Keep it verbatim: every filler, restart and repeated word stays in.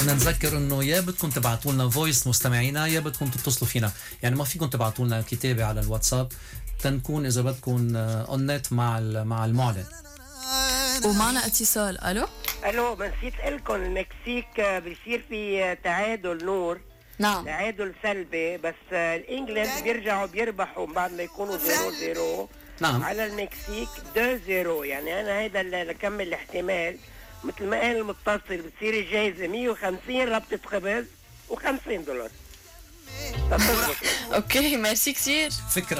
بدنا نذكر انه يا بدكم تبعتوا لنا فويس مستمعينا يا بدكم تتصلوا فينا، يعني ما فيكم تبعتوا لنا كتابه على الواتساب تنكون اذا بدكم اون نت مع مع المعلن. ومعنا اتصال. الو الو، نسيت لكم المكسيك بيصير في تعادل نور. نعم تعادل سلبي، بس الانجلند بيرجعوا بيربحوا بعد ما يكونوا زيرو زيرو. نعم على المكسيك دو زيرو. يعني انا هيدا اللي لكمل الاحتمال مثل ما قال المتصل بتصير الجائزه مية وخمسين ربطه خبز وخمسين دولار. اوكي ميرسي كثير. فكره